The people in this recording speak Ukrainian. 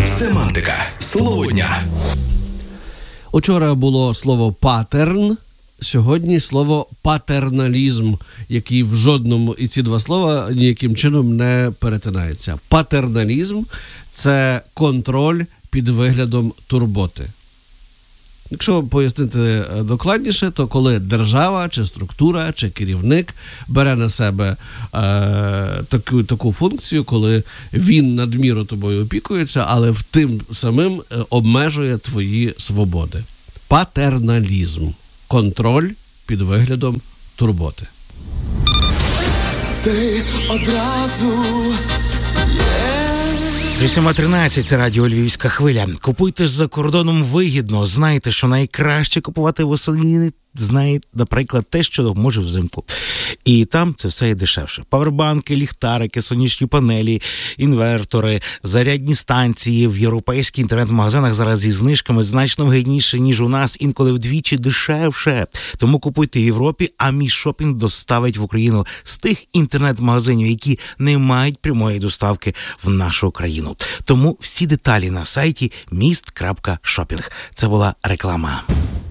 Семантика. Слово дня. Учора було слово «паттерн», сьогодні слово «патерналізм», який в жодному, і ці два слова ніяким чином не перетинаються. Патерналізм – це контроль під виглядом турботи. Якщо пояснити докладніше, то коли держава, чи структура, чи керівник бере на себе таку функцію, коли він надміру тобою опікується, але тим самим обмежує твої свободи. Патерналізм. Контроль під виглядом турботи. Це одразу... 7:13, це радіо «Львівська хвиля». Купуйте за кордоном вигідно. Знаєте, що найкраще купувати восени, знаєте, наприклад, те, що може взимку. І там це все є дешевше. Павербанки, ліхтарики, сонячні панелі, інвертори, зарядні станції в європейських інтернет-магазинах зараз зі знижками значно вигідніше, ніж у нас, інколи вдвічі дешевше. Тому купуйте в Європі, а мій шопінг доставить в Україну з тих інтернет-магазинів, які не мають прямої доставки в нашу країну. Тому всі деталі на сайті mist.shopping. Це була реклама.